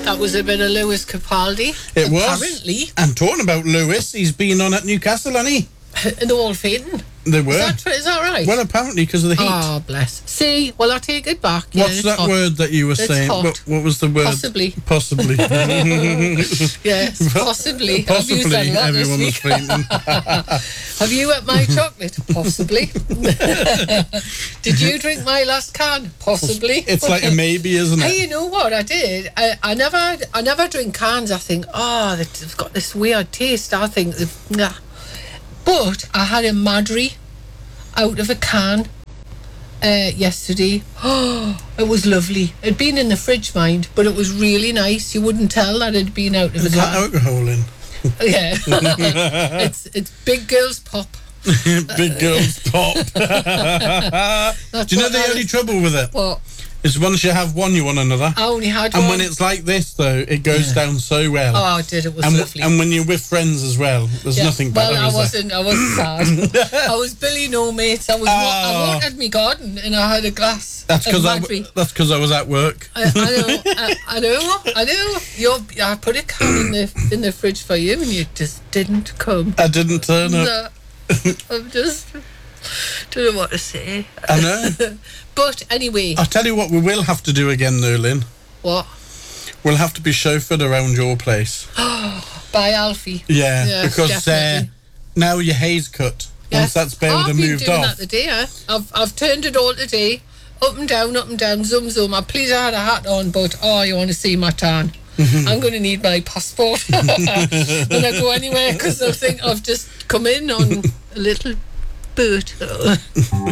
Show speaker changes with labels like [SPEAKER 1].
[SPEAKER 1] That was a bit of Lewis Capaldi.
[SPEAKER 2] It was.
[SPEAKER 1] Apparently.
[SPEAKER 2] And talking about Lewis, he's been on at Newcastle, hasn't he?
[SPEAKER 1] And they're all fainting.
[SPEAKER 2] They were.
[SPEAKER 1] Is that right?
[SPEAKER 2] Well, apparently because of the heat.
[SPEAKER 1] Oh, bless. See, well, I take it back. Yeah,
[SPEAKER 2] What's that word that you were saying?
[SPEAKER 1] Hot.
[SPEAKER 2] What was the word?
[SPEAKER 1] Possibly.
[SPEAKER 2] Possibly.
[SPEAKER 1] Yes, possibly.
[SPEAKER 2] Possibly everyone was fainting.
[SPEAKER 1] Have you ate my chocolate? Possibly. Did you drink my last can? Possibly.
[SPEAKER 2] It's like a maybe, isn't it?
[SPEAKER 1] Hey, you know what I did? I never drink cans. I think, they've got this weird taste. I think, nah. But I had a Madri out of a can yesterday. Oh, it was lovely. It'd been in the fridge, mind, but it was really nice. You wouldn't tell that it'd been out of a
[SPEAKER 2] Is that
[SPEAKER 1] can.
[SPEAKER 2] alcohol in?
[SPEAKER 1] Yeah. It's Big Girls Pop.
[SPEAKER 2] Big Girls Pop. Do you know the only trouble with it?
[SPEAKER 1] What?
[SPEAKER 2] Is once you have one, you want another.
[SPEAKER 1] I only had
[SPEAKER 2] and
[SPEAKER 1] one.
[SPEAKER 2] when it's like this, though, it goes down so well.
[SPEAKER 1] Oh, it did. It was
[SPEAKER 2] and
[SPEAKER 1] lovely.
[SPEAKER 2] And when you're with friends as well, there's nothing better.
[SPEAKER 1] Well, I wasn't sad. I was Billy No Mates. I watered my garden and I had a glass.
[SPEAKER 2] That's because I was at work.
[SPEAKER 1] I know. I put a can in the fridge for you, and you just didn't come.
[SPEAKER 2] I didn't turn up.
[SPEAKER 1] No, I'm just don't know what to say.
[SPEAKER 2] I know.
[SPEAKER 1] But anyway,
[SPEAKER 2] I'll tell you what we will have to do again, though, Lynn.
[SPEAKER 1] What?
[SPEAKER 2] We'll have to be chauffeured around your place.
[SPEAKER 1] By Alfie.
[SPEAKER 2] Yeah, because now your hay's cut.
[SPEAKER 1] Yes.
[SPEAKER 2] Once that's baled and moved off.
[SPEAKER 1] I've been doing that today. I've turned it all today. Up and down, zoom, zoom. I'm pleased I had a hat on, but you want to see my tan? I'm going to need my passport when I go anywhere, because I think I've just come in on a little boat.